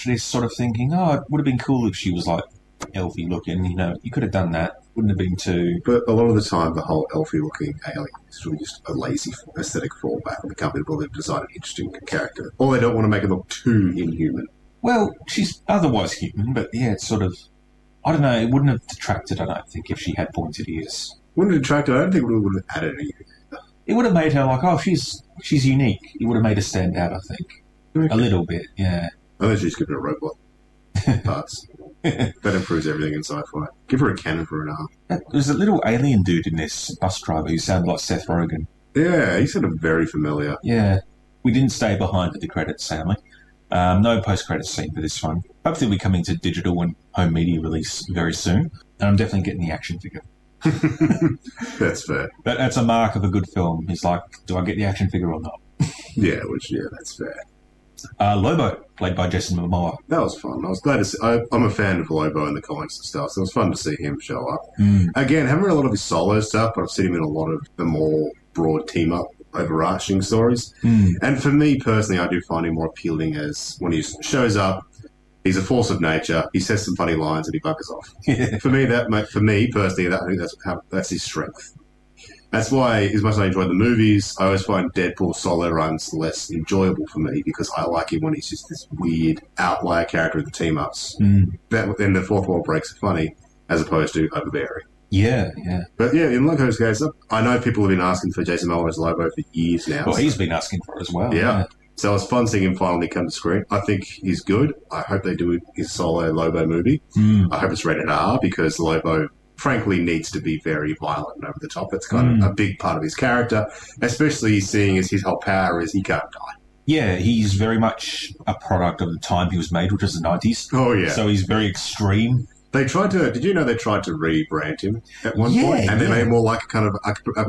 they're sort of thinking, oh, it would have been cool if she was like elfy looking. You could have done that. Wouldn't have been too. But a lot of the time, the whole elfy-looking alien is really just a lazy aesthetic fallback on the company where they've designed an interesting character. Or they don't want to make it look too inhuman. Well, she's otherwise human, but yeah, it's sort of. I don't know. It wouldn't have detracted, I don't think, if she had pointed ears. Wouldn't have detracted. I don't think it would have added anything. It would have made her like, oh, she's unique. It would have made her stand out, I think. Okay. A little bit, yeah. Unless she's given her robot parts. That improves everything in sci-fi. Give her a cannon for an arm. There's a little alien dude in this bus driver who sounded like Seth Rogen. Yeah, he sounded very familiar. Yeah. We didn't stay behind at the credits, sadly. No post-credits scene for this one. Hopefully we're coming to digital and home media release very soon. And I'm definitely getting the action figure. That's fair. That's a mark of a good film. It's like, do I get the action figure or not? Yeah, that's fair. Lobo, played by Jason Momoa. That was fun. I was glad to see. I'm a fan of Lobo in the comics and stuff, so it was fun to see him show up. Again, haven't read a lot of his solo stuff, but I've seen him in a lot of the more broad team-up, overarching stories. And for me personally, I do find him more appealing as when he shows up, he's a force of nature, he says some funny lines, and he buggers off. For me personally, I think that's his strength. That's why, as much as I enjoy the movies, I always find Deadpool solo runs less enjoyable for me because I like him when he's just this weird outlier character in the team-ups. Then the fourth wall breaks are funny as opposed to overbearing. Yeah. But yeah, in Lobo's case, I know people have been asking for Jason Momoa as Lobo for years now. Well, he's been asking for it as well. Yeah. So it's fun seeing him finally come to screen. I think he's good. I hope they do his solo Lobo movie. I hope it's rated R because Lobo frankly needs to be very violent and over the top. That's kind of a big part of his character, especially seeing as his whole power is he can't die. Yeah, he's very much a product of the time he was made, which was the 90s. Oh, yeah. So he's very extreme. Did you know they tried to rebrand him at one point? And they made him more like a kind of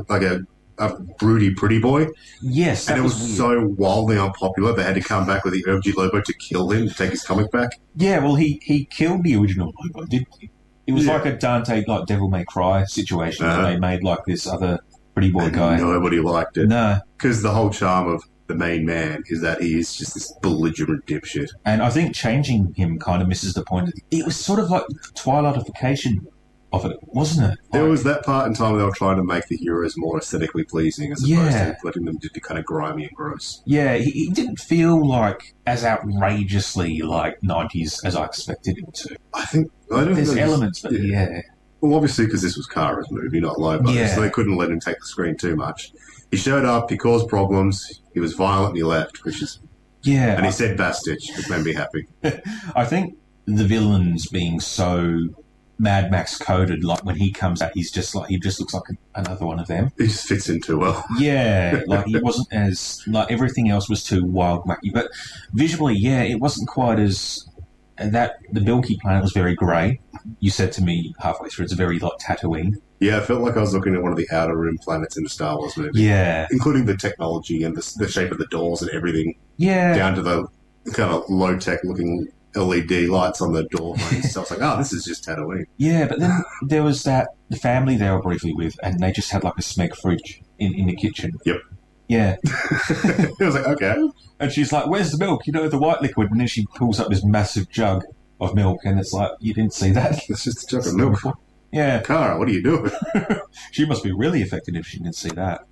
a broody pretty boy. Yes, and it was so wildly unpopular they had to come back with the OG Lobo to kill him, to take his comic back. Yeah, well, he killed the original Lobo, didn't he? It was like a Dante, like Devil May Cry situation that they made like this other pretty boy guy. Nobody liked it. No. Because the whole charm of the main man is that he is just this belligerent dipshit. And I think changing him kind of misses the point. It was sort of like Twilightification of it, wasn't it? There was that part in time where they were trying to make the heroes more aesthetically pleasing as opposed to letting them just be kind of grimy and gross. Yeah, he didn't feel like as outrageously like 90s as I expected him to. I don't There's think elements, but Well, obviously because this was Kara's movie, not Lobo, so they couldn't let him take the screen too much. He showed up, he caused problems, he was violent, and he left, which is... Yeah. And he said Bastich, which made me happy. I think the villains being so Mad Max coded, like when he comes out, he just looks like another one of them. He just fits in too well. Yeah, like he wasn't as... Like everything else was too wild, wacky. But visually, it wasn't quite as... The Bilky planet was very grey. You said to me halfway through, it's a very like Tatooine. Yeah, I felt like I was looking at one of the outer rim planets in the Star Wars movie. Yeah. Including the technology and the shape of the doors and everything. Yeah. Down to the kind of low-tech looking LED lights on the door. So I was like, this is just Tatooine. Yeah, but then there was the family they were briefly with, and they just had like a Smeg fridge in the kitchen. Yep. Yeah. It was like, okay. And she's like, where's the milk? The white liquid. And then she pulls up this massive jug of milk, and it's like, you didn't see that? It's just a jug of milk. Yeah. Kara, what are you doing? She must be really affected if she didn't see that.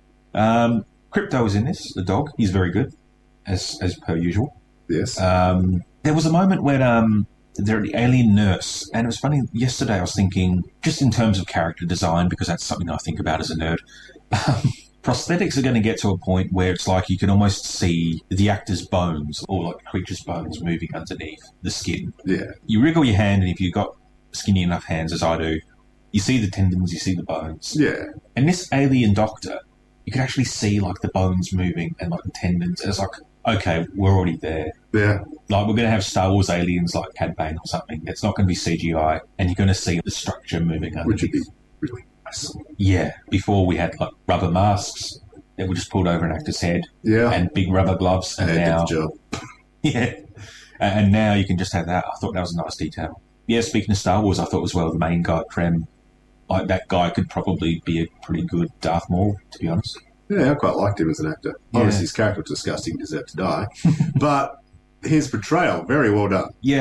Crypto is in this, the dog. He's very good, as per usual. Yes. There was a moment when they're the alien nurse, and it was funny, yesterday I was thinking, just in terms of character design, because that's something I think about as a nerd, prosthetics are going to get to a point where it's like you can almost see the actor's bones, or like the creature's bones moving underneath the skin. Yeah. You wriggle your hand, and if you've got skinny enough hands, as I do, you see the tendons, you see the bones. Yeah. And this alien doctor, you could actually see like the bones moving and like the tendons. And it's like, okay, we're already there. Yeah. Like we're going to have Star Wars aliens like Cad Bane or something. It's not going to be CGI, and you're going to see the structure moving underneath. Which would be really nice. Yeah. Before we had like rubber masks that were just pulled over an actor's head. Yeah. And big rubber gloves. And now, yeah. And now you can just have that. I thought that was a nice detail. Yeah, speaking of Star Wars, I thought as well the main guy, Krem, like that guy could probably be a pretty good Darth Maul, to be honest. Yeah, I quite liked him as an actor. Yeah. Obviously, his character was disgusting, deserved to die. But his portrayal, very well done. Yeah,